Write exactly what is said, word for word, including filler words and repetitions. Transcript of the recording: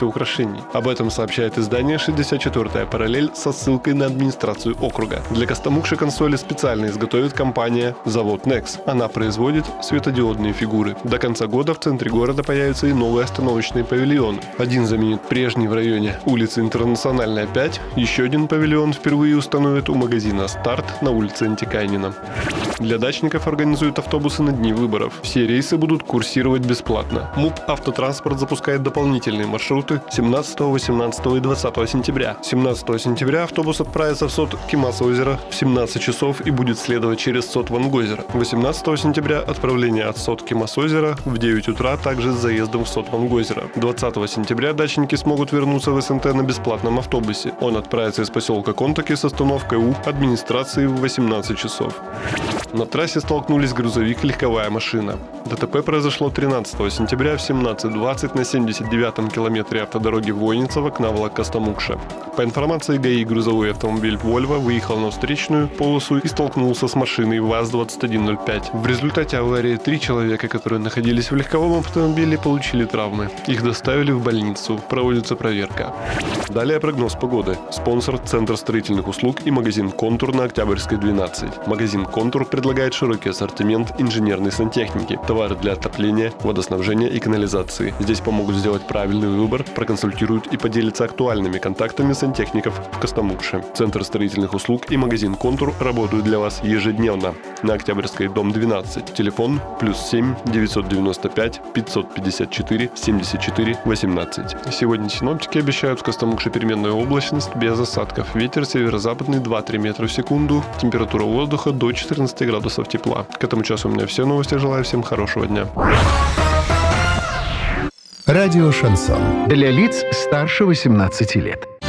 украшений. Об этом сообщает издание «шестьдесят четвёртая параллель» со ссылкой на администрацию округа. Для Костомукши консоли специально изготовит компания «Завод Некс». Она производит светодиодные фигуры. До конца года в центре города появятся и новые остановочные павильоны. Один заменит прежний в районе улицы Интернациональная, пять. Еще один павильон впервые установят у магазина «Старт» на улице Антикайнина. Для дачников организуют автобусы на дни выборов. Все рейсы будут курсировать бесплатно. МУП «Автотранспорт» запускает дополнительные маршруты семнадцатого, восемнадцатого и двадцатого сентября. семнадцатого сентября автобус отправится в СОТ Кимас-озеро в семнадцать часов и будет следовать через СОТ Вангозеро. восемнадцатого сентября отправление от СОТ Кимас-озеро в девять утра, также с заездом в СОТ Вангозеро. двадцатого сентября дачники смогут вернуться в СНТ на бесплатном автобусе. Он отправится из поселка Контаки с остановкой у администрации в восемнадцать часов. На трассе столкнулись грузовик и легковая машина. ДТП произошло тринадцатого сентября в семнадцать двадцать на семьдесят девятом километре автодороги Войницево-Кнавла-Костомукша. По информации ГАИ, грузовой автомобиль Volvo выехал на встречную полосу и столкнулся с машиной ВАЗ двадцать один ноль пять. В результате аварии три человека, которые находились в легковом автомобиле, получили травмы. Их доставили в больницу. Проводится проверка. Далее прогноз погоды. Спонсор – Центр строительных услуг и магазин «Контур» на Октябрьской, двенадцать. Магазин «Контур» предлагает широкий ассортимент инженерной сантехники, товары для отопления, водоснабжения и канализации. Здесь помогут сделать правильный выбор, проконсультируют и поделятся актуальными контактами сантехников в Костомукше. Центр строительных услуг и магазин «Контур» работают для вас ежедневно. На Октябрьской, дом двенадцать. Телефон плюс семь девятьсот девяносто пять пятьсот пятьдесят четыре семьдесят четыре восемнадцать. Сегодня синоптики обещают в Костомукше переменную облачность без осадков. Ветер северо-западный два-три метра в секунду. Температура воздуха до четырнадцати градусов тепла. К этому часу у меня все новости. Желаю всем хорошего дня. Радио «Шансон». Для лиц старше восемнадцати лет.